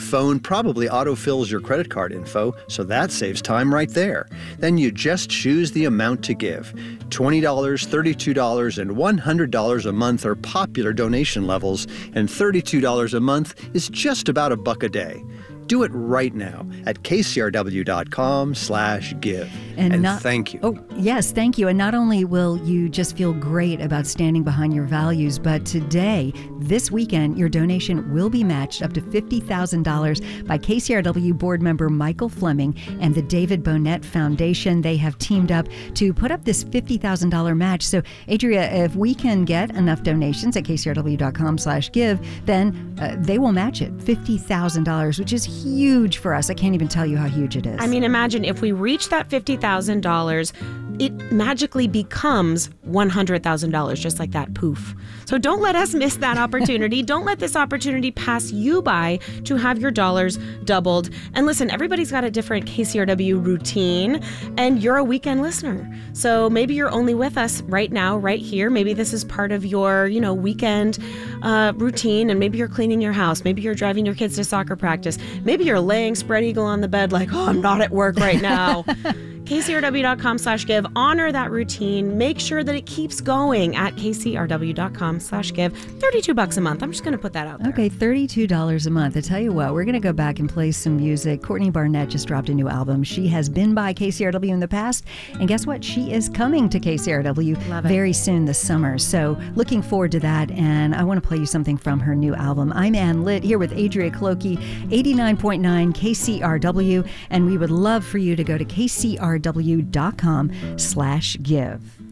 phone probably autofills your credit card info, so that saves time right there. Then you just choose the amount to give. $20, $32, and $100 a month are popular donation levels, and $32 a month is just about $1 a day. Do it right now at kcrw.com/give. And thank you. Oh, yes, thank you. And not only will you just feel great about standing behind your values, but today, this weekend, your donation will be matched up to $50,000 by KCRW board member Michael Fleming and the David Bonnet Foundation. They have teamed up to put up this $50,000 match. So, Adria, if we can get enough donations at kcrw.com/give, then they will match it, $50,000, which is huge for us. I can't even tell you how huge it is. I mean, imagine if we reach that $50,000, it magically becomes $100,000, just like that, poof. So don't let us miss that opportunity. Don't let this opportunity pass you by to have your dollars doubled. And listen, everybody's got a different KCRW routine, and you're a weekend listener. So maybe you're only with us right now, right here. Maybe this is part of your, weekend routine, and maybe you're cleaning your house. Maybe you're driving your kids to soccer practice. Maybe you're laying spread eagle on the bed like, oh, I'm not at work right now. kcrw.com/give. Honor that routine. Make sure that it keeps going at kcrw.com/give. $32 a month. I'm just going to put that out there. Okay, $32 a month. I tell you what, we're going to go back and play some music. Courtney Barnett just dropped a new album. She has been by KCRW in the past, and guess what? She is coming to KCRW very soon this summer. So looking forward to that, and I want to play you something from her new album. I'm Ann Litt here with Adria Clokey, 89.9 KCRW, and we would love for you to go to kcrw.com/give.